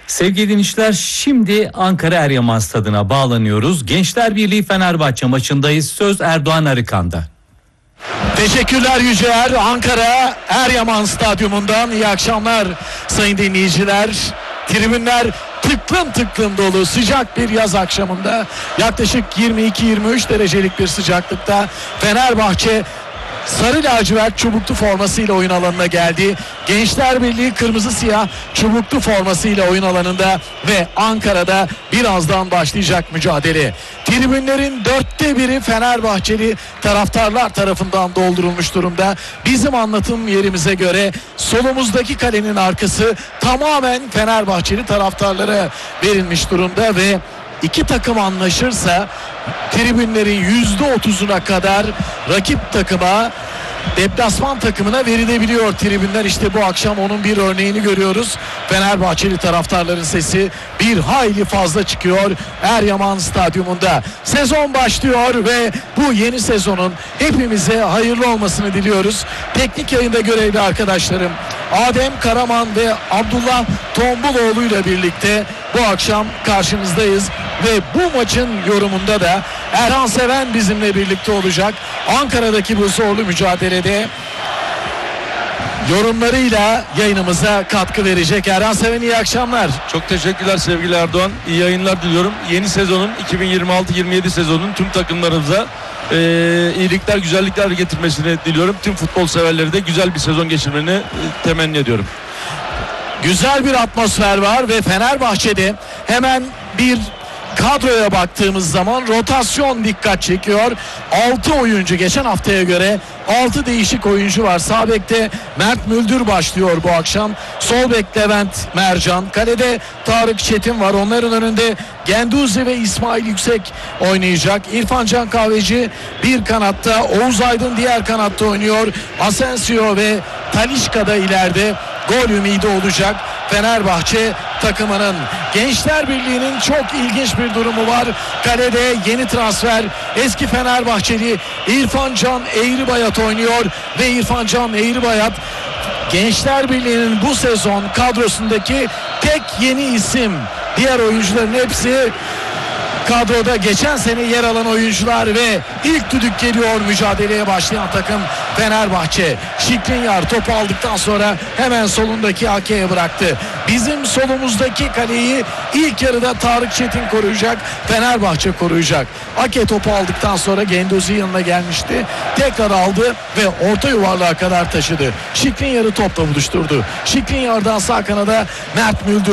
Sevgili dinleyiciler, şimdi Ankara Eryaman Stadı'na bağlanıyoruz. Gençler Birliği Fenerbahçe maçındayız. Söz Erdoğan Arıkan'da. Teşekkürler Yücel. Ankara Eryaman Stadyumundan iyi akşamlar sayın dinleyiciler. Tribünler tıklım tıklım dolu, sıcak bir yaz akşamında yaklaşık 22-23 derecelik bir sıcaklıkta Fenerbahçe sarı lacivert çubuklu formasıyla oyun alanına geldi. Gençler Birliği kırmızı siyah çubuklu formasıyla oyun alanında ve Ankara'da birazdan başlayacak mücadele. Tribünlerin 1/4 Fenerbahçeli taraftarlar tarafından doldurulmuş durumda. Bizim anlatım yerimize göre solumuzdaki kalenin arkası tamamen Fenerbahçeli taraftarlara verilmiş durumda ve İki takım anlaşırsa tribünlerin %30'una kadar rakip takıma, deplasman takımına verilebiliyor tribünler. İşte bu akşam onun bir örneğini görüyoruz. Fenerbahçeli taraftarların sesi bir hayli fazla çıkıyor Eryaman Stadyumunda. Sezon başlıyor ve bu yeni sezonun hepimize hayırlı olmasını diliyoruz. Teknik yayında görevli arkadaşlarım Adem Karaman ve Abdullah Tombuloğlu ile birlikte bu akşam karşınızdayız ve bu maçın yorumunda da Erhan Seven bizimle birlikte olacak. Ankara'daki bu zorlu mücadelede yorumlarıyla yayınımıza katkı verecek. Erhan Seven, iyi akşamlar. Çok teşekkürler sevgili Erdoğan. İyi yayınlar diliyorum. Yeni sezonun 2026-27 sezonun tüm takımlarımıza iyilikler, güzellikler getirmesini diliyorum. Tüm futbol severleri de güzel bir sezon geçirmeni temenni ediyorum. Güzel bir atmosfer var ve Fenerbahçe'de hemen bir kadroya baktığımız zaman rotasyon dikkat çekiyor. 6 oyuncu, geçen haftaya göre 6 değişik oyuncu var. Sağ bekte Mert Müldür başlıyor bu akşam. Sol bek Levent Mercan. Kalede Tarık Çetin var. Onların önünde Genduzi ve İsmail Yüksek oynayacak. İrfan Can Kahveci bir kanatta, Oğuz Aydın diğer kanatta oynuyor. Asensio ve Talisca da ileride gol ümidi olacak Fenerbahçe takımının. Gençler Birliği'nin çok ilginç bir durumu var. Kalede yeni transfer eski Fenerbahçeli İrfan Can Eğribayat oynuyor ve İrfan Can Eğribayat Gençler Birliği'nin bu sezon kadrosundaki tek yeni isim. Diğer oyuncuların hepsi kadroda geçen sene yer alan oyuncular ve ilk düdük geliyor, mücadeleye başlayan takım Fenerbahçe. Skriniar topu aldıktan sonra hemen solundaki Ake'ye bıraktı. Bizim solumuzdaki kaleyi ilk yarıda Tarık Çetin koruyacak, Fenerbahçe koruyacak. Ake topu aldıktan sonra Genduzi yanına gelmişti. Tekrar aldı ve orta yuvarlığa kadar taşıdı. Skriniar'ı topla buluşturdu. Skriniar'dan sağ kanada Mert Müldür